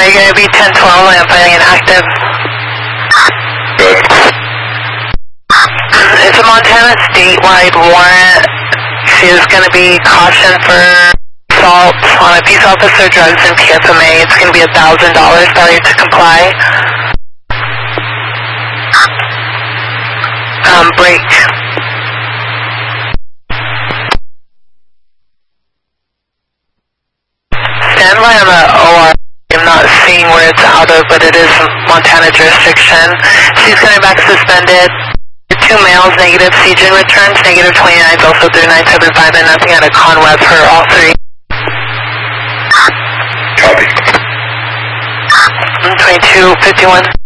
you're going to be 1012, I'm finding an active. Good. It's a Montana statewide warrant. She is going to be cautioned for assault on a peace officer, drugs, and PFMA. It's going to be $1,000 failure to comply. Break. Stand by on the OR. I'm not seeing where it's out of, but it is Montana jurisdiction. She's coming back suspended. 2 males, negative. Siegen returns, negative 29s, also through 975, and nothing out of Conweb for all 3. Copy. 2251.